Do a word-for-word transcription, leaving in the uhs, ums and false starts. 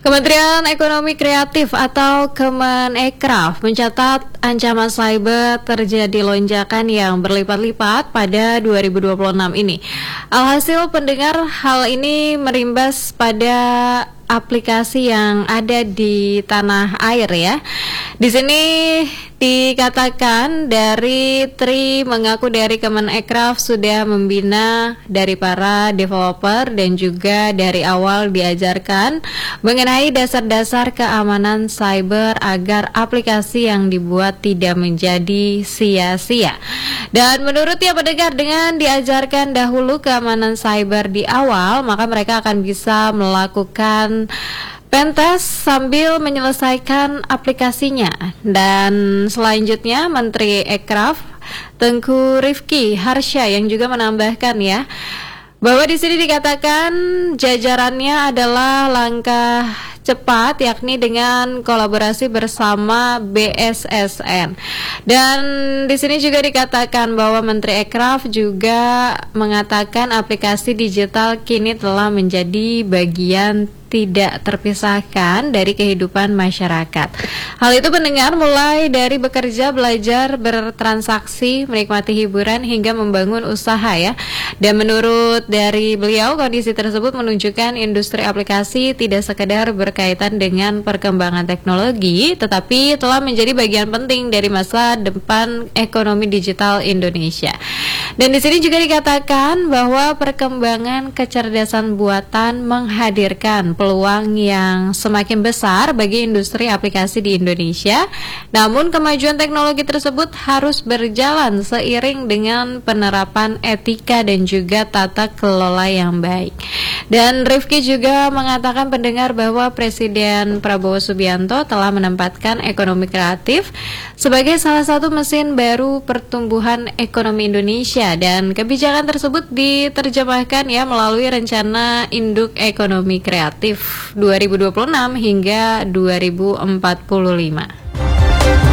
Kementerian Ekonomi Kreatif atau Kemenekraf mencatat ancaman cyber terjadi lonjakan yang berlipat-lipat pada dua ribu dua puluh enam ini. Alhasil pendengar, hal ini merimbas pada aplikasi yang ada di tanah air ya. Di sini dikatakan dari Tri mengaku dari Kemenekraf sudah membina dari para developer dan juga dari awal diajarkan mengenai dasar-dasar keamanan cyber agar aplikasi yang dibuat tidak menjadi sia-sia. Dan menurutnya pendengar, dengan diajarkan dahulu keamanan cyber di awal, maka mereka akan bisa melakukan pentest sambil menyelesaikan aplikasinya. Dan selanjutnya Menteri Ekraf Tengku Rifki Harsha yang juga menambahkan ya, bahwa di sini dikatakan jajarannya adalah langkah cepat, yakni dengan kolaborasi bersama B S S N. Dan di sini juga dikatakan bahwa Menteri Ekraf juga mengatakan aplikasi digital kini telah menjadi bagian tidak terpisahkan dari kehidupan masyarakat. Hal itu pendengar mulai dari bekerja, belajar, bertransaksi, menikmati hiburan hingga membangun usaha ya. Dan menurut dari beliau, kondisi tersebut menunjukkan industri aplikasi tidak sekedar berkaitan dengan perkembangan teknologi, tetapi telah menjadi bagian penting dari masa depan ekonomi digital Indonesia. Dan di sini juga dikatakan bahwa perkembangan kecerdasan buatan menghadirkan peluang yang semakin besar bagi industri aplikasi di Indonesia. Namun kemajuan teknologi tersebut harus berjalan seiring dengan penerapan etika dan juga tata kelola yang baik. Dan Rifki juga mengatakan pendengar bahwa Presiden Prabowo Subianto telah menempatkan ekonomi kreatif sebagai salah satu mesin baru pertumbuhan ekonomi Indonesia, dan kebijakan tersebut diterjemahkan ya melalui rencana induk ekonomi kreatif dua ribu dua puluh enam hingga dua ribu empat puluh lima.